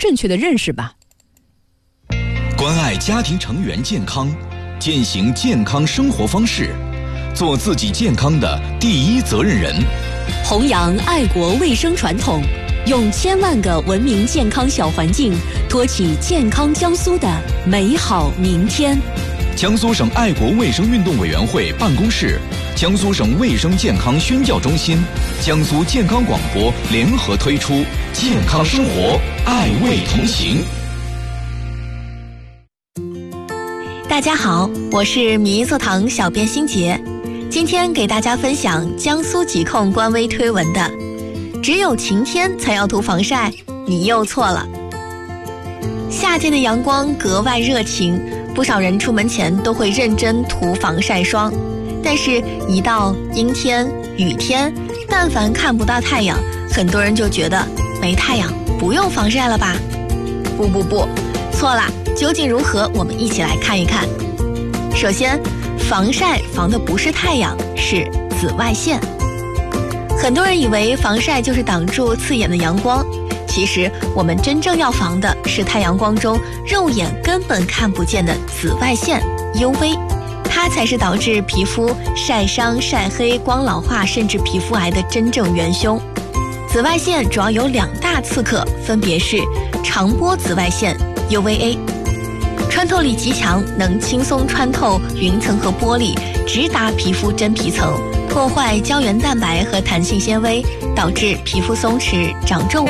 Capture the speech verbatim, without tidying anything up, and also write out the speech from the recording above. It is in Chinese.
正确的认识吧。 关爱家庭成员健康，践行健康生活方式，做自己健康的第一责任人， 弘扬爱国卫生传统，用千万个文明健康小环境，托起健康江苏的美好明天。 江苏省爱国卫生运动委员会办公室、江苏省卫生健康宣教中心、江苏健康广播联合推出健康生活，爱卫同行。 大家好，我是米一课堂小编欣杰，今天给大家分享江苏疾控官微推文的只有晴天才要涂防晒，你又错了。夏天的阳光格外热情，不少人出门前都会认真涂防晒霜，但是一到阴天、雨天，但凡看不到太阳，很多人就觉得没太阳不用防晒了吧？不不不，错啦！究竟如何？我们一起来看一看。首先，防晒防的不是太阳，是紫外线。很多人以为防晒就是挡住刺眼的阳光，其实我们真正要防的是太阳光中肉眼根本看不见的紫外线 U V， 它才是导致皮肤晒伤、晒黑、光老化甚至皮肤癌的真正元凶。紫外线主要有两大刺客，分别是长波紫外线 U V A， 穿透力极强，能轻松穿透云层和玻璃，直达皮肤真皮层，破坏胶原蛋白和弹性纤维，导致皮肤松弛、长皱纹。